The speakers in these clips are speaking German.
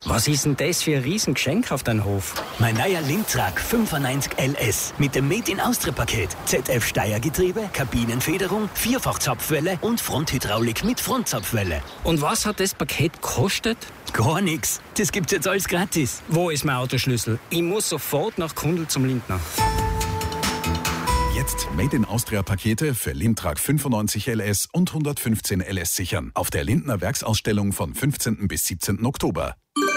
Was ist denn das für ein Riesengeschenk auf deinem Hof? Mein neuer Lindtrak 95 LS mit dem Made-in-Austria-Paket. ZF-Steuergetriebe, Kabinenfederung, Vierfachzapfwelle und Fronthydraulik mit Frontzapfwelle. Und was hat das Paket gekostet? Gar nichts. Das gibt's jetzt alles gratis. Wo ist mein Autoschlüssel? Ich muss sofort nach Kundl zum Lindner. Jetzt Made-in-Austria-Pakete für Lindtrak 95 LS und 115 LS sichern. Auf der Lindner Werksausstellung von 15. bis 17. Oktober.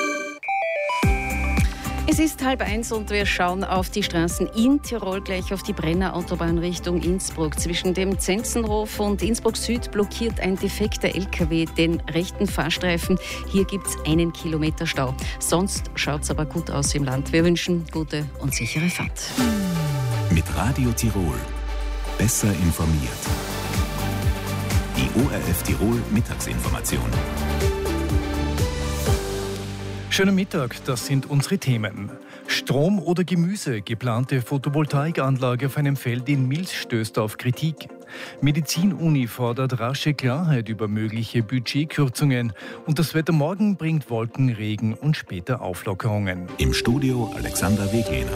Es ist 12:30 und wir schauen auf die Straßen in Tirol, gleich auf die Brenner Autobahn Richtung Innsbruck. Zwischen dem Zenzenhof und Innsbruck Süd blockiert ein defekter LKW den rechten Fahrstreifen. Hier gibt es 1 Kilometer Stau. Sonst schaut es aber gut aus im Land. Wir wünschen gute und sichere Fahrt. Mit Radio Tirol. Besser informiert. Die ORF Tirol Mittagsinformation. Schönen Mittag, das sind unsere Themen. Strom oder Gemüse, geplante Photovoltaikanlage auf einem Feld in Mils stößt auf Kritik. Medizin-Uni fordert rasche Klarheit über mögliche Budgetkürzungen. Und das Wetter morgen bringt Wolken, Regen und später Auflockerungen. Im Studio Alexander Weglehner.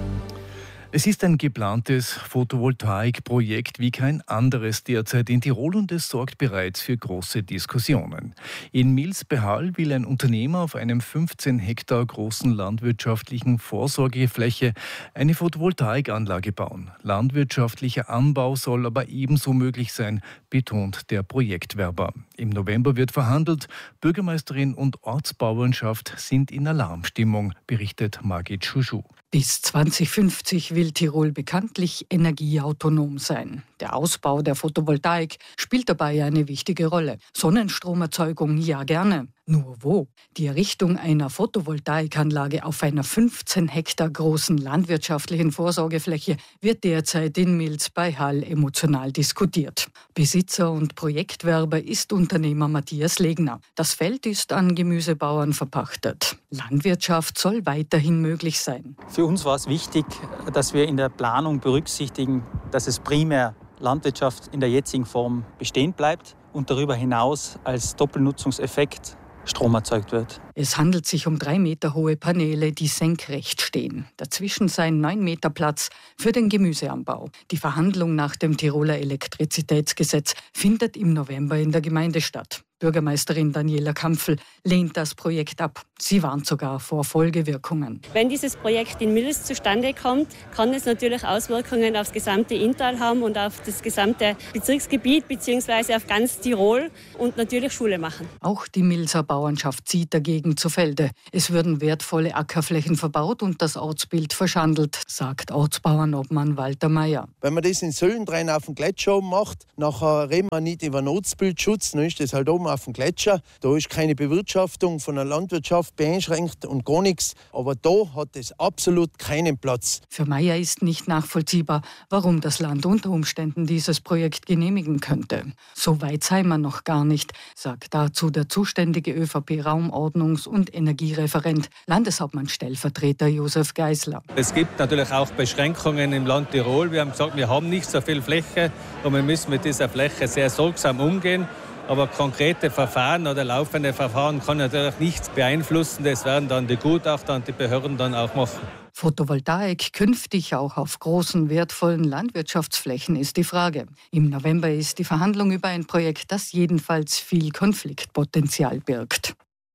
Es ist ein geplantes Photovoltaikprojekt wie kein anderes derzeit in Tirol und es sorgt bereits für große Diskussionen. In Milsbehal will ein Unternehmer auf einem 15 Hektar großen landwirtschaftlichen Vorsorgefläche eine Photovoltaikanlage bauen. Landwirtschaftlicher Anbau soll aber ebenso möglich sein, betont der Projektwerber. Im November wird verhandelt. Bürgermeisterin und Ortsbauernschaft sind in Alarmstimmung, berichtet Margit Schuschu. Bis 2050 will Tirol bekanntlich energieautonom sein. Der Ausbau der Photovoltaik spielt dabei eine wichtige Rolle. Sonnenstromerzeugung ja gerne. Nur wo? Die Errichtung einer Photovoltaikanlage auf einer 15 Hektar großen landwirtschaftlichen Vorsorgefläche wird derzeit in Mils bei Hall emotional diskutiert. Besitzer und Projektwerber ist Unternehmer Matthias Legner. Das Feld ist an Gemüsebauern verpachtet. Landwirtschaft soll weiterhin möglich sein. Für uns war es wichtig, dass wir in der Planung berücksichtigen, dass es primär Landwirtschaft in der jetzigen Form bestehen bleibt und darüber hinaus als Doppelnutzungseffekt Strom erzeugt wird. Es handelt sich um 3 Meter hohe Paneele, die senkrecht stehen. Dazwischen sei 9 Meter Platz für den Gemüseanbau. Die Verhandlung nach dem Tiroler Elektrizitätsgesetz findet im November in der Gemeinde statt. Bürgermeisterin Daniela Kampfl lehnt das Projekt ab. Sie warnt sogar vor Folgewirkungen. Wenn dieses Projekt in Mils zustande kommt, kann es natürlich Auswirkungen aufs gesamte Inntal haben und auf das gesamte Bezirksgebiet bzw. auf ganz Tirol und natürlich Schule machen. Auch die Milser Bauernschaft zieht dagegen zu Felde. Es würden wertvolle Ackerflächen verbaut und das Ortsbild verschandelt, sagt Ortsbauernobmann Walter Mayer. Wenn man das in Söllendrein auf dem Gletscher oben macht, nachher reden wir nicht über einen Ortsbildschutz, dann ist das halt oben auf dem Gletscher. Da ist keine Bewirtschaftung von der Landwirtschaft beeinschränkt und gar nichts. Aber da hat es absolut keinen Platz. Für Mayer ist nicht nachvollziehbar, warum das Land unter Umständen dieses Projekt genehmigen könnte. So weit sei man noch gar nicht, sagt dazu der zuständige ÖVP-Raumordnungs- und Energiereferent, Landeshauptmann-Stellvertreter Josef Geisler. Es gibt natürlich auch Beschränkungen im Land Tirol. Wir haben gesagt, wir haben nicht so viel Fläche und wir müssen mit dieser Fläche sehr sorgsam umgehen. Aber konkrete Verfahren oder laufende Verfahren kann natürlich nichts beeinflussen. Das werden dann die Gutachter und die Behörden dann auch machen. Photovoltaik künftig auch auf großen, wertvollen Landwirtschaftsflächen ist die Frage. Im November ist die Verhandlung über ein Projekt, das jedenfalls viel Konfliktpotenzial birgt.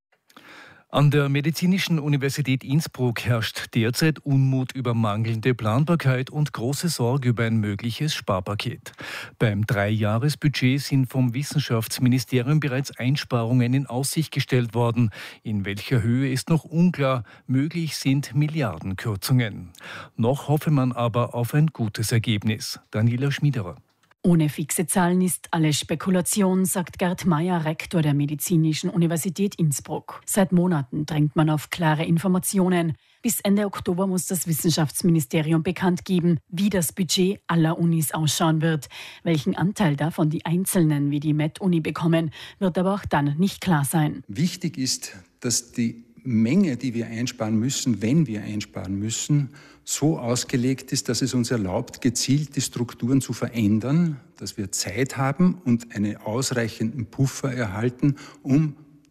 An der Medizinischen Universität Innsbruck herrscht derzeit Unmut über mangelnde Planbarkeit und große Sorge über ein mögliches Sparpaket. Beim 3-Jahres-Budget sind vom Wissenschaftsministerium bereits Einsparungen in Aussicht gestellt worden. In welcher Höhe ist noch unklar. Möglich sind Milliardenkürzungen. Noch hoffe man aber auf ein gutes Ergebnis. Daniela Schmiederer. Ohne fixe Zahlen ist alles Spekulation, sagt Gerd Meyer, Rektor der Medizinischen Universität Innsbruck. Seit Monaten drängt man auf klare Informationen. Bis Ende Oktober muss das Wissenschaftsministerium bekannt geben, wie das Budget aller Unis ausschauen wird. Welchen Anteil davon die Einzelnen wie die Med-Uni bekommen, wird aber auch dann nicht klar sein. Wichtig ist, dass die Menge, die wir einsparen müssen, wenn wir einsparen müssen, so ausgelegt ist, dass es uns erlaubt, gezielt die Strukturen zu verändern, dass wir Zeit haben und einen ausreichenden Puffer erhalten, um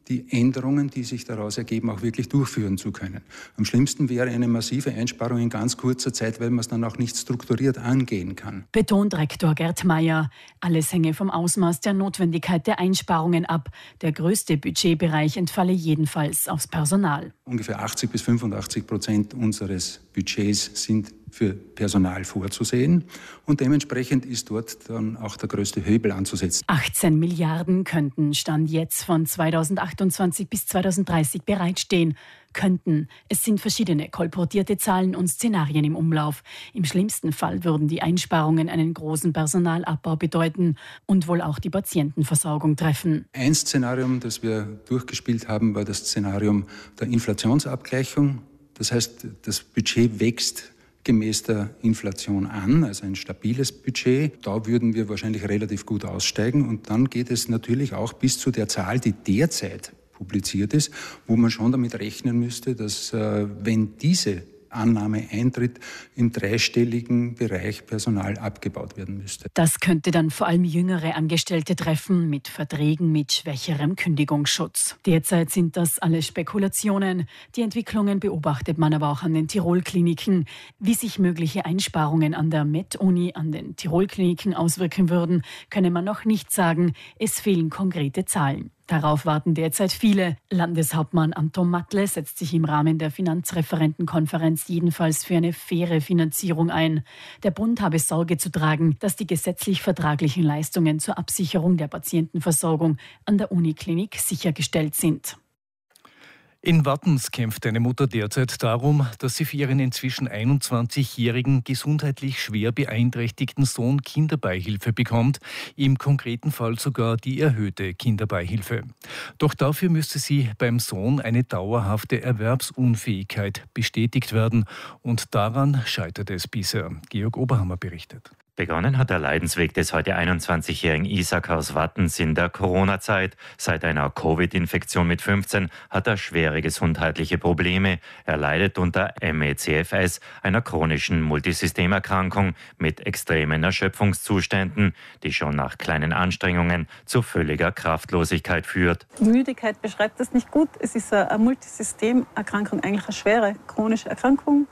die Änderungen, die sich daraus ergeben, auch wirklich durchführen zu können. Am schlimmsten wäre eine massive Einsparung in ganz kurzer Zeit, weil man es dann auch nicht strukturiert angehen kann. Betont Rektor Gerd Mayer. Alles hänge vom Ausmaß der Notwendigkeit der Einsparungen ab. Der größte Budgetbereich entfalle jedenfalls aufs Personal. Ungefähr 80-85% unseres Budgets sind für Personal vorzusehen. Und dementsprechend ist dort dann auch der größte Hebel anzusetzen. 18 Milliarden könnten Stand jetzt von 2028 bis 2030 bereitstehen. Könnten. Es sind verschiedene kolportierte Zahlen und Szenarien im Umlauf. Im schlimmsten Fall würden die Einsparungen einen großen Personalabbau bedeuten und wohl auch die Patientenversorgung treffen. Ein Szenarium, das wir durchgespielt haben, war das Szenarium der Inflationsabgleichung. Das heißt, das Budget wächst gemäß der Inflation an, also ein stabiles Budget. Da würden wir wahrscheinlich relativ gut aussteigen. Und dann geht es natürlich auch bis zu der Zahl, die derzeit publiziert ist, wo man schon damit rechnen müsste, dass wenn diese Annahme eintritt, im dreistelligen Bereich Personal abgebaut werden müsste. Das könnte dann vor allem jüngere Angestellte treffen, mit Verträgen mit schwächerem Kündigungsschutz. Derzeit sind das alles Spekulationen. Die Entwicklungen beobachtet man aber auch an den Tirol-Kliniken. Wie sich mögliche Einsparungen an der Med-Uni an den Tirol-Kliniken auswirken würden, könne man noch nicht sagen. Es fehlen konkrete Zahlen. Darauf warten derzeit viele. Landeshauptmann Anton Matle setzt sich im Rahmen der Finanzreferentenkonferenz jedenfalls für eine faire Finanzierung ein. Der Bund habe Sorge zu tragen, dass die gesetzlich vertraglichen Leistungen zur Absicherung der Patientenversorgung an der Uniklinik sichergestellt sind. In Wattens kämpft eine Mutter derzeit darum, dass sie für ihren inzwischen 21-jährigen gesundheitlich schwer beeinträchtigten Sohn Kinderbeihilfe bekommt, im konkreten Fall sogar die erhöhte Kinderbeihilfe. Doch dafür müsste sie beim Sohn eine dauerhafte Erwerbsunfähigkeit bestätigt werden und daran scheitert es bisher. Georg Oberhammer berichtet. Begonnen hat der Leidensweg des heute 21-jährigen Isaac aus Wattens in der Corona-Zeit. Seit einer Covid-Infektion mit 15 hat er schwere gesundheitliche Probleme. Er leidet unter ME/CFS, einer chronischen Multisystemerkrankung mit extremen Erschöpfungszuständen, die schon nach kleinen Anstrengungen zu völliger Kraftlosigkeit führt. Müdigkeit beschreibt das nicht gut. Es ist eine Multisystemerkrankung, eigentlich eine schwere chronische Erkrankung,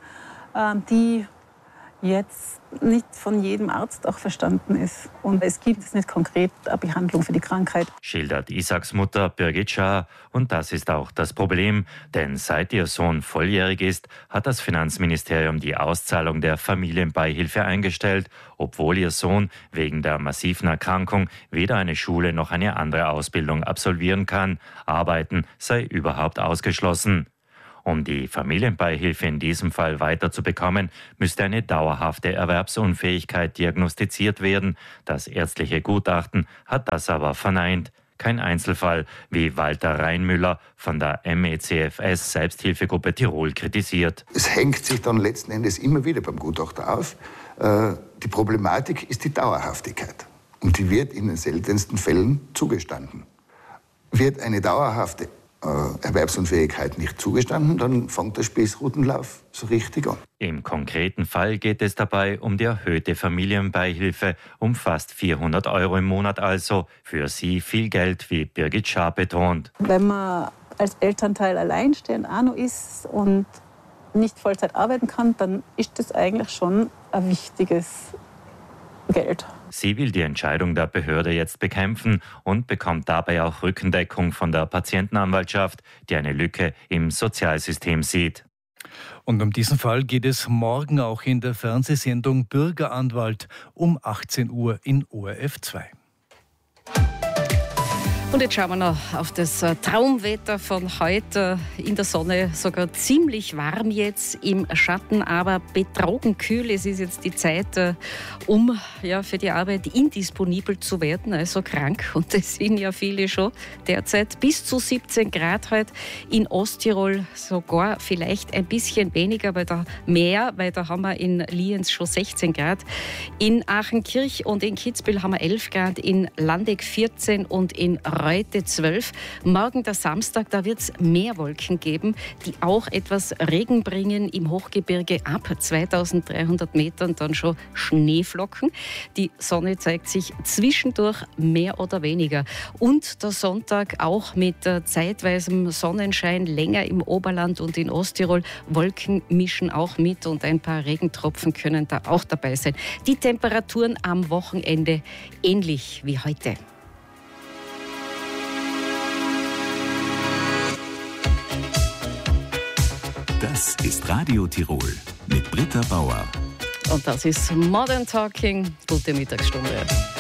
die jetzt nicht von jedem Arzt auch verstanden ist. Und es gibt nicht konkret eine Behandlung für die Krankheit. Schildert Isaacs Mutter Birgit Schaar. Und das ist auch das Problem. Denn seit ihr Sohn volljährig ist, hat das Finanzministerium die Auszahlung der Familienbeihilfe eingestellt, obwohl ihr Sohn wegen der massiven Erkrankung weder eine Schule noch eine andere Ausbildung absolvieren kann. Arbeiten sei überhaupt ausgeschlossen. Um die Familienbeihilfe in diesem Fall weiterzubekommen, müsste eine dauerhafte Erwerbsunfähigkeit diagnostiziert werden. Das ärztliche Gutachten hat das aber verneint. Kein Einzelfall, wie Walter Reinmüller von der ME/CFS Selbsthilfegruppe Tirol kritisiert. Es hängt sich dann letzten Endes immer wieder beim Gutachter auf. Die Problematik ist die Dauerhaftigkeit. Und die wird in den seltensten Fällen zugestanden. Wird eine dauerhafte Erwerbsunfähigkeit nicht zugestanden, dann fängt der Spießrutenlauf so richtig an. Im konkreten Fall geht es dabei um die erhöhte Familienbeihilfe, um fast 400 € im Monat also. Für sie viel Geld, wie Birgit Schaar betont. Wenn man als Elternteil alleinstehend auch noch ist und nicht Vollzeit arbeiten kann, dann ist das eigentlich schon ein wichtiges Geld. Sie will die Entscheidung der Behörde jetzt bekämpfen und bekommt dabei auch Rückendeckung von der Patientenanwaltschaft, die eine Lücke im Sozialsystem sieht. Und um diesen Fall geht es morgen auch in der Fernsehsendung Bürgeranwalt um 18 Uhr in ORF 2. Und jetzt schauen wir noch auf das Traumwetter von heute. In der Sonne sogar ziemlich warm jetzt, im Schatten aber betrogen kühl. Es ist jetzt die Zeit, um für die Arbeit indisponibel zu werden, also krank. Und das sind ja viele schon derzeit. Bis zu 17 Grad heute. In Osttirol sogar vielleicht ein bisschen weniger, weil da haben wir in Lienz schon 16 Grad. In Aachenkirch und in Kitzbühel haben wir 11 Grad, in Landeck 14 und in heute 12. Morgen der Samstag, da wird es mehr Wolken geben, die auch etwas Regen bringen. Im Hochgebirge ab 2300 Metern dann schon Schneeflocken. Die Sonne zeigt sich zwischendurch mehr oder weniger. Und der Sonntag auch mit zeitweisem Sonnenschein, länger im Oberland und in Osttirol. Wolken mischen auch mit und ein paar Regentropfen können da auch dabei sein. Die Temperaturen am Wochenende ähnlich wie heute. Das ist Radio Tirol mit Britta Bauer. Und das ist Modern Talking. Gute Mittagsstunde.